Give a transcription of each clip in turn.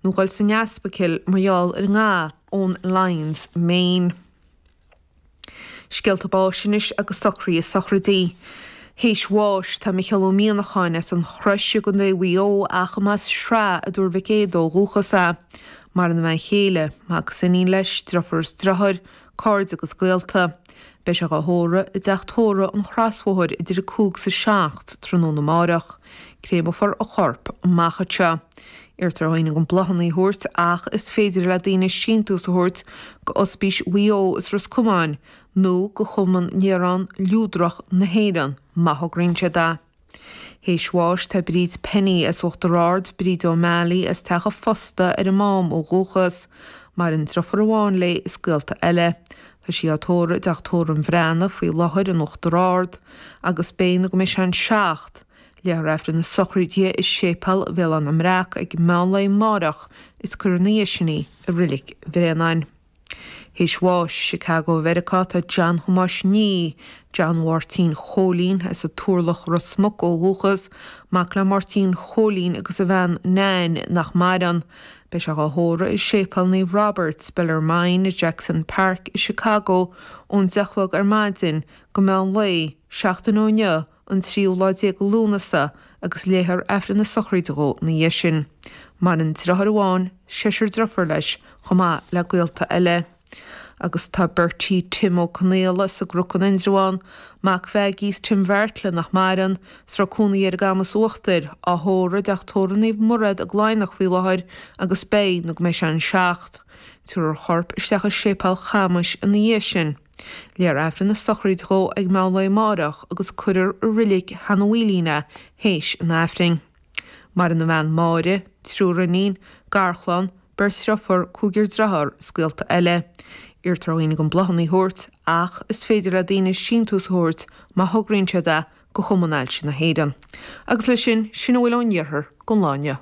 Núgáil san neaspacil marall ar ngá ón Lions Main. Scialta báisinis agus socraí is socradí. Héis bháis tá Michael O'Meanacháin as an chruise go na bhío ach mas sra a dúr bicédó rúchasa. Mar an bhain chéile, agus sanín leis drafars drahar, card agus gaelta. Beis a hóra i deachtóra an chrasmhóir idir cúg sa seacht tróna marach. Crémofar a chorp machata. Irtar haine gon blahannaí hort ach is féidir le daine síntú sa hort go osbís wío is ras cumáin nó go chuman níarán liúdrach na héiran mathogrínse da. Héis bháis tá bríd penny as ochtarard bríd ó mealaí as techa fosta ar a mám ó ghóchas mar an trofar amháin le is gaelta eile. Tá sí atóra deachtóra an bhreanna faoi láthir an ochtarard agus béna go mis an seacht. Lear eftir na socraidí is sépal bhil an amreach ag meála marach is coronaisiní a rilik bhréanain. Héis bháis Chicago Verica tá Jan Humas ní Jan Martin Cholín as a túrlach rasmuc ó húchas mac le Martin Cholín agus a bhean 9 nach maidan. Beis a hóra is sépal ní Roberts Beller Mine Jackson Park i Chicago ón dechlog ar maidin go meán lei 16 an tríúláidí go lúnasa agus léthar eftir na sochraidó na dhéisin. Mar an drahar amháin séir drafar leis chomá le gaelta eile. Agus tá Bertie Tim O'Connell sa grúcan indraháin mac bheigís Tim Vertla nach mairan srácúnaí ar gamas uachtar a hóra deachtóra níomh murad a gláinach bhí láthir agus bé nó go mééis an seacht. Túr chorp isteach a sépal chamas in na dhéisin. Lear eftir na sochraidó ag meála marach agus cuidir a rilik hanhuilína héis an efring. Mar in na bhean máire, trúranín, garchlan, bersrafar cúgur drahar scialta eile. Irtarhaoine gon blahannaí hort ach is féidir a daine síntús hort má thogrínse da go chumanáil sin na héidan. Agus lei sin bhfuil an dhearthar go láine.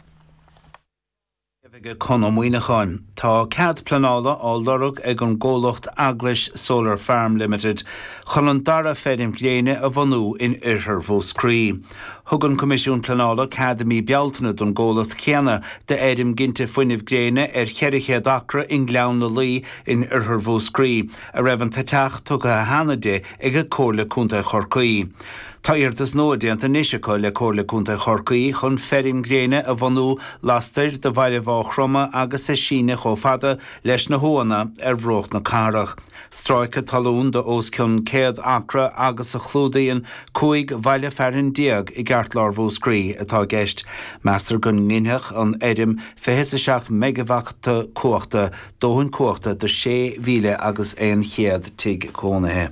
Conamhaoineáin Tá cad planála á lorug ag an ggólacht Aglis Solar Farm Limited chun an dara féidim léine a bhanú in Iarthar Fós-Crí. Thug an comisiún planála cadamí bealtaine don ggólacht ceanna de éidim ginte foiineh léine ar cheirichéad acra in gleann na lí in Iarthar Fós-Crí a raibh an taiteach tugtha a hanade ag a cóirla cúnta Chorcaí. Tá iartas nóideanta níoseáil le cóirla cúnta Chorcaí chun féidim léine a bhanú lastar de bhaile bhá agus é síne chomh leis na hóna ar bhrócht na carach. Stráice talún de os cion céad acra agus a chlúdaíon cúig bhaile fearin diag i gceart lár Fós-Crí atá gceist. Meastar gon nghinneach an éidim 26 megawachta cuachta dóhann cuachta de 6,000 agus 100 tig cónathe.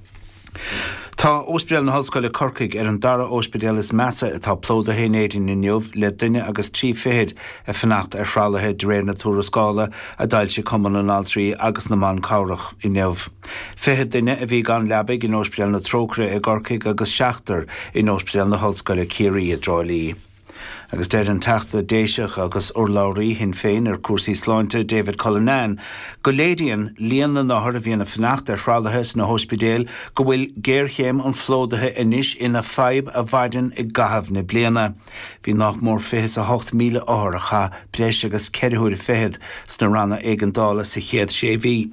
Tá Ospidéal na Hallscoile Corcaigh ar an dara Ospidéal is measa atá plóda hénéidir in Niomh le duine agus trí féid a fanacht ar phrálathe de réir na túrascála a dailse cuman an altrií agus na man cabhrach in Niomh. Féid duine a bhí gan leabig in Ospidéal na Trócaire i Gorcaigh agus 7 in Ospidéal na Hallscoile Ciarí a Droilí. Agus deir an teachta déiseach agus urlaurí hin féin ar cuasaí sláinte David Cullinan, go léiríonn líon na náthair a bhíonna fanacht ar phrálathe na Hospidéal go bhfuil géirchéim an flódathe inis ina feib a bhaidan i gahabh na bliana. Bhí nach mór 28,000 áthar a cha breis agus 4 féid sna ranna éigeandála sa chéad séhí.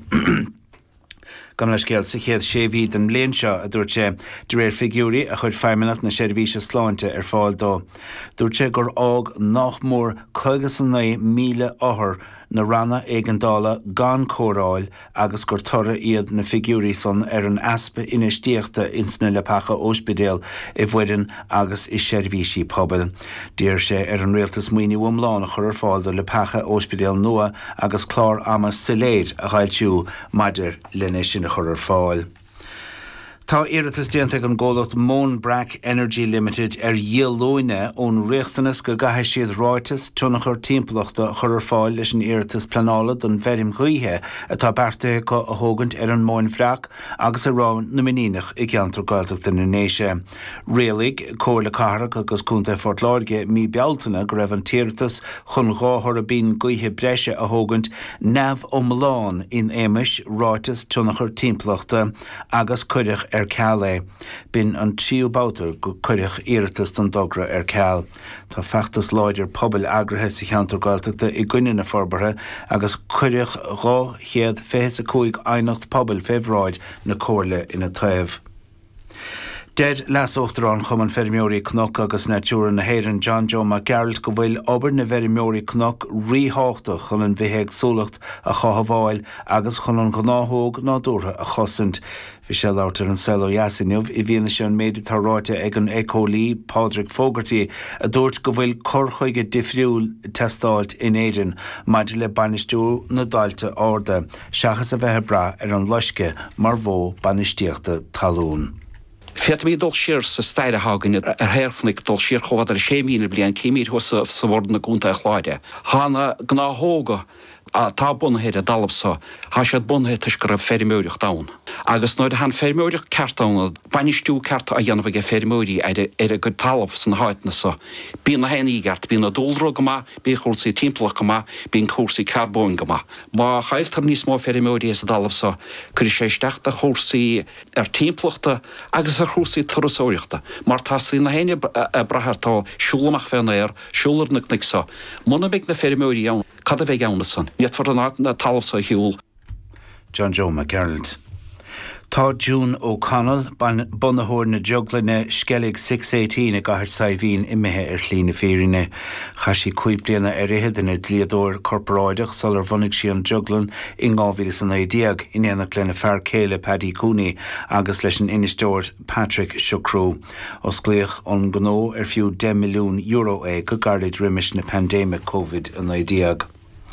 Gan leis céal sa chéad séhí den mléon seo a dúirte de réir figiúrí a chuid feimimeach na seirbhíse sláinte ar fáil dó. Dúirte gur ág nach mór 49,000 áthar na ranna éigeandála gan córáil agus gur tora iad na figiúrí son ar an aspa inistíochta insna le pacha Ospidéal i bhaidan agus i seirbhísí pobail. Dír sé ar an réaltas muoine uamláin a chur ar fáilda le pacha Ospidéal nua agus clár ama siléid a ghailtiú maidir lenne sin a chur ar fáil. Tá iarratas déanta an ggólacht Moonbrack Energy Limited ar dhiallóine ón riachtanas go gaithfidh siad ráitas tunachar timpeallachta chur ar fáil leis an iarratas planála don bherim chuoithe atá beartaithe go a thógant ar an Moonbrack agus a rán na minínach i gceantar Gaeltachta na Néise. Réalaigh cóirla carach agus cúnta Fort Láirge mí bealtaine go raibh an tíretas chun gáthir a bín gaotha breise a thógant neamh ó Mláán in éimis ráitas tunachar timpeallachta agus cuideach ceall bin an tríúbátar go chuireach iiritas don dogra ceall. Tá feachtas láidir pobl agrathe sa cheantar Gaeltachta I gcuine na forbartha agus chuireach 225 einacht pobl febhráid na cóirle ina taobh. Dead las Ochtarán chum an Ferrimóí Cnoc agus natúra na héireann John Joe McGarrett go bhfuil obair na Ferrimóí Cnoc ríthachta chun an bhítheag súlacht a chahabháil agus chun an gnáthóg nádúrtha a chosint. Bhí sé látar an Selo Yasinniuh I bhíonna sé an méid táráite ag an Echolí Padraig Fogarty a dúirt go bhfuil corchuige difriúil testáilt in éideann maidir le banistú na dáilte orda seachas a bheitthe bra ar an loisce mar bhó banistíochta talún. Fiat mi dul sér sa steire hagan herfnig dul sér chovad sémíle blian céimír hosa sa bhór na gúnta a chláide. Hána gnáthóga a tá bunhéad a dalabsa, há sé bunhéad tuis go raibh Ferrimóireach dain. Agus nóid a han Ferrimóireach ceartán, banistú cearta a dhéanamh ag Ferrimóirí ar a go talab san háitna sa. Bíon na héna ígart, bíon na dúlró goma, bíon chórsaí timplach goma, bíon chórsaí carbón goma. Má chailtar níos mó Ferrimóirí as a dalabsa, chuir sé isteachta chórsaí ar timplachta agus a chórsaí turasóireachta. Mar tá sí na héine brathirtá siúlamach fénair, siúlar na cnicsa. Muna big na Ferrimóirí ann, cad a bheith anna san. Níat for an na talabsa hiúl. John Joe McGarrett. Tá June O'Connell bunahór na joglaine skellig 618 a gahar saivín I methe ar hlína férinne. Chaisi cuib bliana ar réhead in a dliador corporáideach solar vonnig sí an joglan I 2010 in éanach lena fear céile Paddy Cooney agus leis an inistóir Patrick Shukru. Os gléach an gnó ar fiú 10 milliún euro go gardaid rimis na pandémic COVID an éideag.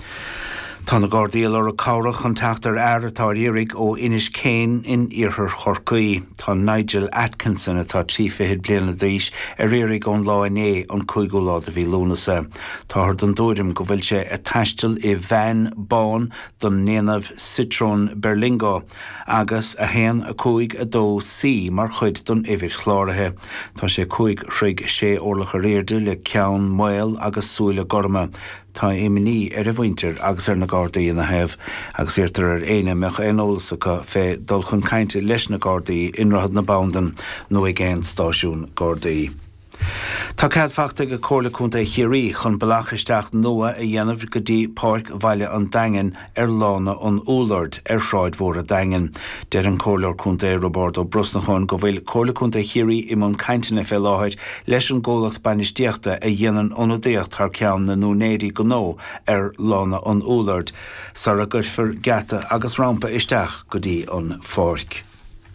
Tá na Gardaíl ar a cabhrach an teachtar atá iarraigh ó Inis Céin in Iarthar Chorcaí. Tá Nigel Atkinson atá 35 bliana d'aois ar iarraigh ón láiné an 5 lá a bhí lúnasa. Tá thar don dúirim go bhfuil sé a taistil I bhean bán don néanamh Citroën Berlingo agus a héan a 5 a 2 sí mar chuid don ihir chláirithe. Tá sé 5 shrig sé orlach a réirde le ceann mail agus súile gorma. Tá éiminí ar a bhaintear agus ar na Gardaí na heh agus irtar ar éine meach éolasacha fé dul chun cainte leis na Gardaí inrahad na boundan nó ag géan stáisiún Gardaí. Tá cad fachta go cóirlaúnta chiarí chun balachisteach nua a dhéanamh go dtí páirc bhaile an daingean ar lána an úlard ar shráid mhór a daingean. Deir an cóirleúnta Roberto Brusnachán go bhfuil cóirlaúnta chiarí I món cainteanna fé láthid leis an ggólacht banistíochta a dhéanaan ionadaíocht thar ceann na núnéirí go nó ar lána an úlard. Sar a gurfar gata agus rampa isteach go dtí an fáirc.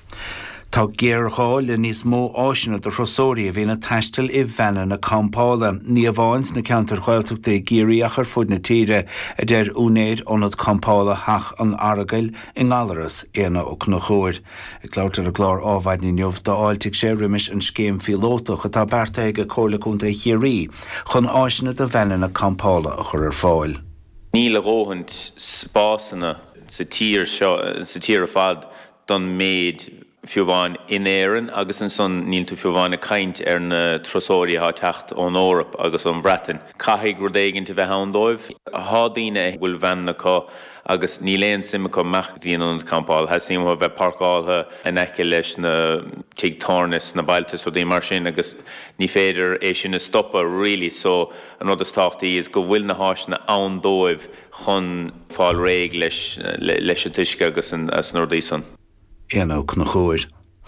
Tá géarthá le níos mó áisina do Rosóí a bhína taistil I bheanna na campála. Ní a bháins na ceantar Ghaeltachta géiríach ar fud na tíre a deir únéad ónad campála hach an Aragail I ngálaras éana ó Cnachóir. I gláirtar a glár ábhaid ní neomh dá áiltigh sé rimis an scéim fiolótach a tá bearta ag a cóirlaúnta chiarí chun áisina do bheanna na campála a chur ar fáil. Níl a róhant spásanna sa tír a fad don méid fiúbháin in éireann agus an son níl tú fiúbháin a caint ar na trosóirí há teacht ón Eorp agus an Breatain. Caithfidh gur déigeannta bheith handóibh. Hádaine bhfuil bheanna có agus níléon simachá meachtaíon an campáil. Has simha bheith parcáiltha an eice leis na tíigtarnas na bailtas ó dé mar sin agus ní féidir é sin na stoppa really so an odas táchtaí is go bhfuil na háisina ann dóibh chun fáil réig leis a tuisce agus an ordísan. Éana ó Cnachóir.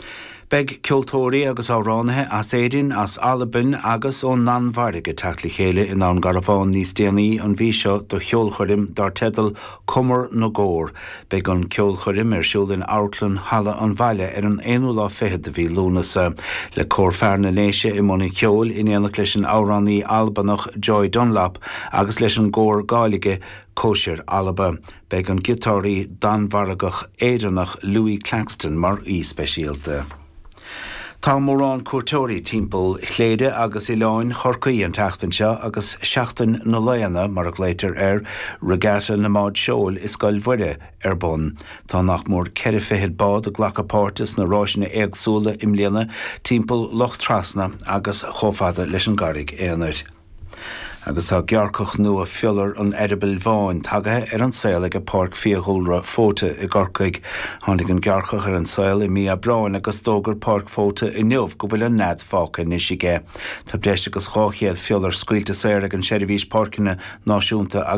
Beg ceoltóirí agus áránathe as éidirn as Alban agus ó Nanmhairge teachla chéile in an garabháin níos déanaí an bhí seo do cheolchoirim dar tedal Cumar na Góir. Beg an ceolchoirim ar siúlinn Outland hala an bhaile ar an 1 lá feithead a bhí lúnasa. Le cór fearna léise I mona ceol in éanach leis an áránaí Albanach Joy Dunlap agus leis an Góir Gáilige Kosher Alba. Beg an gitárí Dan Varagach éidirnach Louis Claxton mar spéisialta. Tá mórán cuairteoirí timpeall chléide agus I leáin Chorcaí an teachtain seo agus seachtain na Laana mar a gléitar ar regatta na máid seol is Scoil Mhuire ar bun. Tá nach mór 45 bád a ghlachapáirtas na ráisina éagsúla imléana timpeall Loch Trasna agus chomhfada leis an garig éanaid. agus tá gearcach nua fiallar an Edible Bháin tagathe an saoil ag a park fiachúlra fóta i Gorcaig. Tháinig an gearcach an saoil I mí a Bráin agus tógur park fóta I Nuamh go bhfuil an nad fáca nisige. Tá breis agus cháchiad fiallar scuilte saoir ag an Seirbhís Parcina náisiúnta